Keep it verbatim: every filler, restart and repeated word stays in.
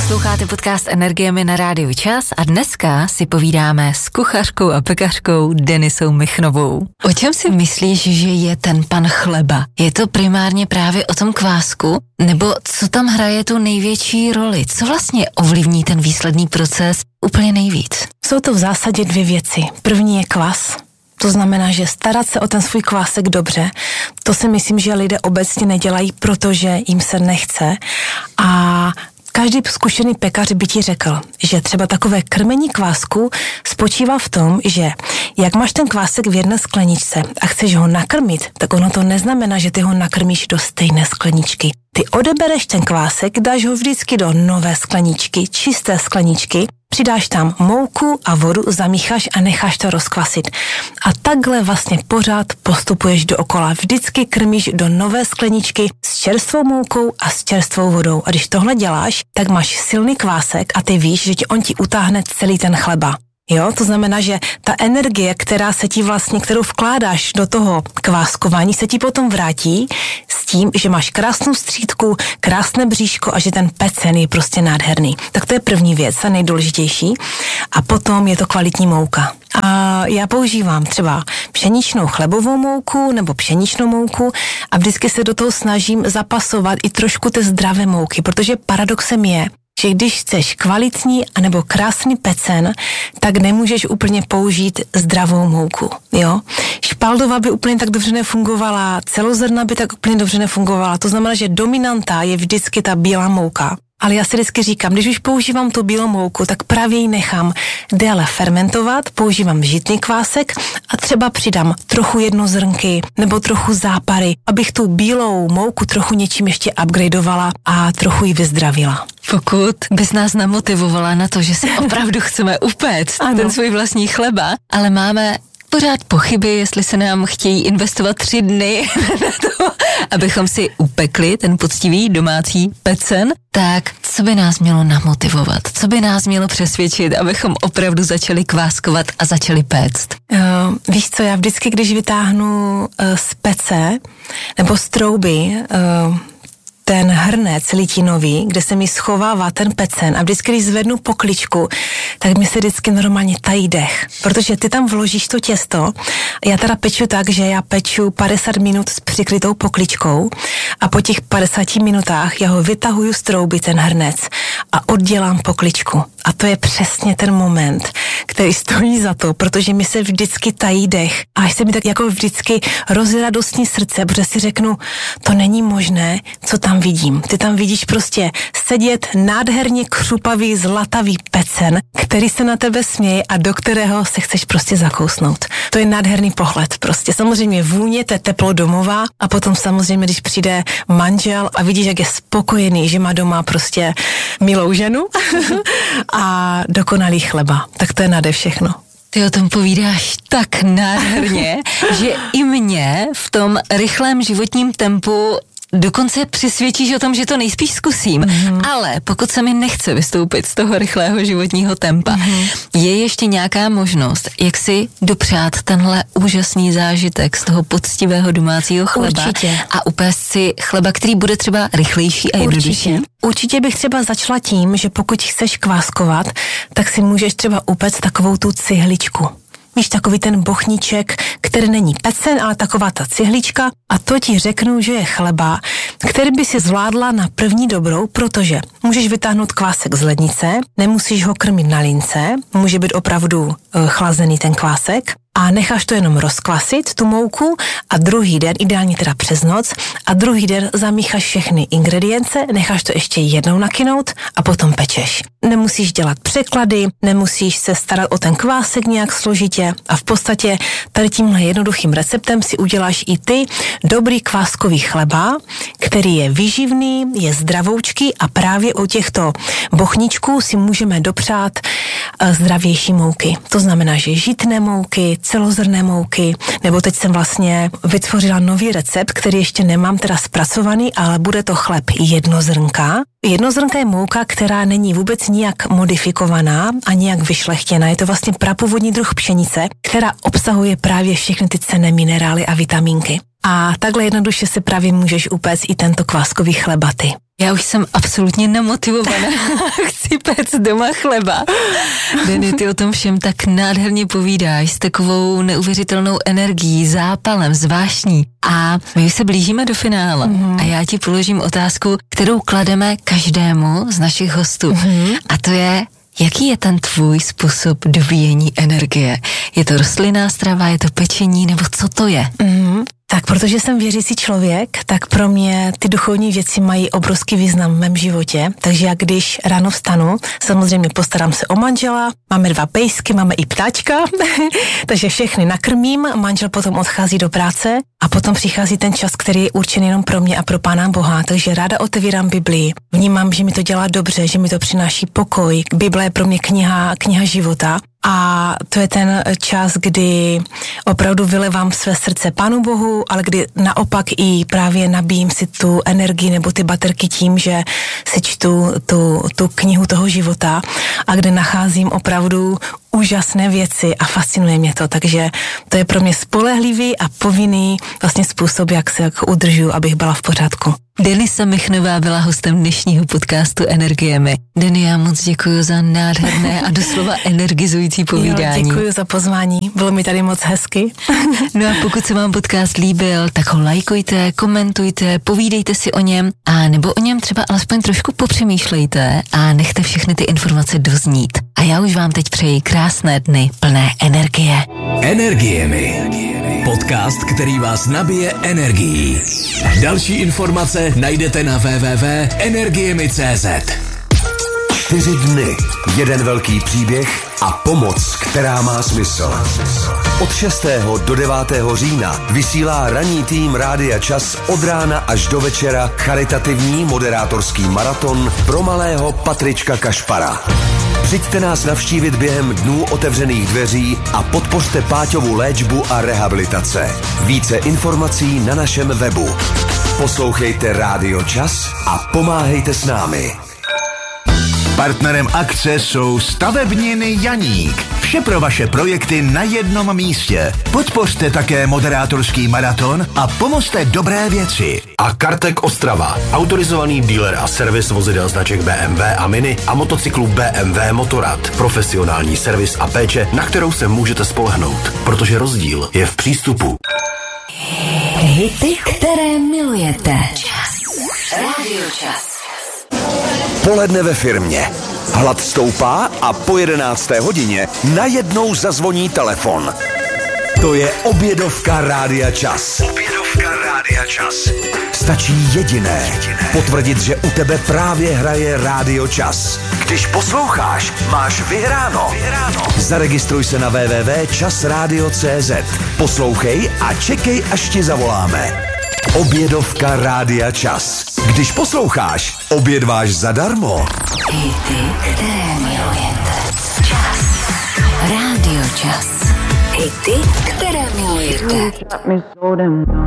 Posloucháte podcast Energiemi na Rádiu Čas a dneska si povídáme s kuchařkou a pekařkou Denisou Michnovou. O čem si myslíš, že je ten pan chleba? Je to primárně právě o tom kvásku? Nebo co tam hraje tu největší roli? Co vlastně ovlivní ten výsledný proces úplně nejvíc? Jsou to v zásadě dvě věci. První je kvas. To znamená, že starat se o ten svůj kvásek dobře, to si myslím, že lidé obecně nedělají, protože jim se nechce. A každý zkušený pekař by ti řekl, že třeba takové krmení kvásku spočívá v tom, že jak máš ten kvásek v jedné skleničce a chceš ho nakrmit, tak ono to neznamená, že ty ho nakrmíš do stejné skleničky. Ty odebereš ten kvásek, dáš ho vždycky do nové skleničky, čisté skleničky, přidáš tam mouku a vodu, zamícháš a necháš to rozkvasit. A takhle vlastně pořád postupuješ dookola. Vždycky krmíš do nové skleničky s čerstvou moukou a s čerstvou vodou. A když tohle děláš, tak máš silný kvásek a ty víš, že ti on ti utáhne celý ten chleba. Jo, to znamená, že ta energie, která se ti vlastně, kterou vkládáš do toho kváskování, se ti potom vrátí s tím, že máš krásnou střídku, krásné bříško a že ten pecen je prostě nádherný. Tak to je první věc, ta nejdůležitější. A potom je to kvalitní mouka. A já používám třeba pšeničnou chlebovou mouku nebo pšeničnou mouku a vždycky se do toho snažím zapasovat i trošku té zdravé mouky, protože paradoxem je, že když chceš kvalitní anebo krásný pecen, tak nemůžeš úplně použít zdravou mouku, jo. Špaldová by úplně tak dobře nefungovala, celozrnná by tak úplně dobře nefungovala, to znamená, že dominanta je vždycky ta bílá mouka. Ale já si vždycky říkám, když už používám tu bílou mouku, tak právě ji nechám déle fermentovat, používám žitný kvásek a třeba přidám trochu jednozrnky nebo trochu zápary, abych tu bílou mouku trochu něčím ještě upgradeovala a trochu ji vyzdravila. Pokud bys nás namotivovala na to, že si opravdu chceme upéct ten svůj vlastní chleba, ale máme pořád pochyby, jestli se nám chtějí investovat tři dny na to, abychom si upekli ten poctivý domácí pecen, tak co by nás mělo namotivovat? Co by nás mělo přesvědčit, abychom opravdu začali kváskovat a začali péct? Uh, víš co, já vždycky, když vytáhnu uh, z pece nebo z trouby uh, ten hrnec litinový, kde se mi schovává ten pecen a vždycky, když zvednu pokličku, tak mi se vždycky normálně tají dech, protože ty tam vložíš to těsto. Já teda peču tak, že já peču padesát minut s přikrytou pokličkou a po těch padesáti minutách já ho vytahuju z trouby, ten hrnec, a oddělám pokličku. A to je přesně ten moment, který stojí za to, protože mi se vždycky tají dech a až se mi tak jako vždycky rozradostní srdce, protože si řeknu, to není možné, co tam vidím. Ty tam vidíš prostě sedět nádherně křupavý, zlatavý pecen, který se na tebe směje a do kterého se chceš prostě zakousnout. To je nádherný pohled prostě. Samozřejmě vůně, to je teplo domová a potom samozřejmě, když přijde manžel a vidíš, jak je spokojený, že má doma prostě milou ženu a dokonalý chleba. Tak to je nade všechno. Ty o tom povídáš tak nádherně, že i mě v tom rychlém životním tempu dokonce přesvědčíš o tom, že to nejspíš zkusím. Mm-hmm. Ale pokud se mi nechce vystoupit z toho rychlého životního tempa, mm-hmm. je ještě nějaká možnost, jak si dopřát tenhle úžasný zážitek z toho poctivého domácího chleba. Určitě. A upéct si chleba, který bude třeba rychlejší a jednodušší? Určitě. Určitě bych třeba začala tím, že pokud chceš kváskovat, tak si můžeš třeba upéct takovou tu cihličku. Víš, takový ten bochníček, který není pecen, ale taková ta cihlička a to ti řeknu, že je chleba, který by si zvládla na první dobrou, protože můžeš vytáhnout kvásek z lednice, nemusíš ho krmit na lince, může být opravdu uh, chlazený ten kvásek a necháš to jenom rozkvasit, tu mouku a druhý den, ideálně teda přes noc, a druhý den zamícháš všechny ingredience, necháš to ještě jednou nakynout a potom pečeš. Nemusíš dělat překlady, nemusíš se starat o ten kvásek nějak složitě a v podstatě tady tímhle jednoduchým receptem si uděláš i ty dobrý kváskový chleba, který je výživný, je zdravoučký a právě u těchto bochníčků si můžeme dopřát zdravější mouky. To znamená, že žitné mouky, celozrnné mouky, nebo teď jsem vlastně vytvořila nový recept, který ještě nemám teda zpracovaný, ale bude to chleb jednozrnka. Jednozrnka je mouka, která není vůbec nijak modifikovaná a nijak vyšlechtěná. Je to vlastně prapůvodní druh pšenice, která obsahuje právě všechny ty cenné minerály a vitamínky. a takhle jednoduše si právě můžeš upéct i tento kváskový chleba ty. Já už jsem absolutně nemotivovaná. Chci péct doma chleba. Denny, ty o tom všem tak nádherně povídáš s takovou neuvěřitelnou energií, zápalem, zvláštní. A my už se blížíme do finále. Mm-hmm. A já ti položím otázku, kterou klademe každému z našich hostů. Mm-hmm. A to je, jaký je ten tvůj způsob dobíjení energie? Je to rostlinná strava, je to pečení, nebo co to je? Mm-hmm. Tak protože jsem věřící člověk, tak pro mě ty duchovní věci mají obrovský význam v mém životě, takže já když ráno vstanu, samozřejmě postarám se o manžela, máme dva pejsky, máme i ptáčka, takže všechny nakrmím, manžel potom odchází do práce a potom přichází ten čas, který je určený jenom pro mě a pro Pána Boha, takže ráda otevírám Biblii, vnímám, že mi to dělá dobře, že mi to přináší pokoj, Bible je pro mě kniha, kniha života. A to je ten čas, kdy opravdu vylevám své srdce Pánu Bohu, ale kdy naopak i právě nabíjím si tu energii nebo ty baterky tím, že si čtu tu, tu knihu toho života a kde nacházím opravdu úžasné věci a fascinuje mě to, takže to je pro mě spolehlivý a povinný vlastně způsob, jak se jak udržuji, abych byla v pořádku. Denisa Michnová byla hostem dnešního podcastu Energiemi. Denny, já moc děkuji za nádherné a doslova energizující povídání. Jo, děkuji za pozvání, bylo mi tady moc hezky. No a pokud se vám podcast líbil, tak ho lajkujte, komentujte, povídejte si o něm a nebo o něm třeba alespoň trošku popřemýšlejte a nechte všechny ty informace doznít. A já už vám teď přeji krásné dny plné energie. Energiemi. Podcast, který vás nabije energií. Další informace najdete na w w w tečka energiemi tečka c z. Čtyři dny, jeden velký příběh a pomoc, která má smysl. Od šestého do devátého října vysílá ranní tým Rádia Čas od rána až do večera charitativní moderátorský maraton pro malého Patrička Kašpara. Přijďte nás navštívit během dnů otevřených dveří a podpořte Páťovu léčbu a rehabilitace. Více informací na našem webu. Poslouchejte Rádio Čas a pomáhejte s námi. Partnerem akce jsou Stavebniny Janík. Vše pro vaše projekty na jednom místě. Podpořte také moderátorský maraton a pomozte dobré věci. A Kartek Ostrava, autorizovaný dealer a servis vozidel značek bé em vé a Mini a motocyklů bé em vé Motorrad. Profesionální servis a péče, na kterou se můžete spolehnout, protože rozdíl je v přístupu. Hity, které milujete. Čas. Rádio Čas. Poledne ve firmě. Hlad stoupá a po jedenácté hodině najednou zazvoní telefon. To je obědovka Rádia Čas. Obědovka Rádia Čas. Stačí jediné. Potvrdit, že u tebe právě hraje Rádio Čas. Když posloucháš, máš vyhráno. Zaregistruj se na w w w tečka čas radio tečka c z. Poslouchej a čekej, až ti zavoláme. Obědovka Rádia Čas. Když posloucháš, obědváš zadarmo. Hity, které milujete. Čas. Rádio Čas. Hity, které milujete.